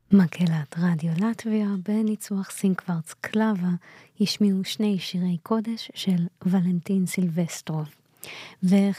מקהלת רדיו לטביה בניצוח סינקוורץ קלאבה השמיעו שני שירי קודש של ולנטין סילבסטרוב.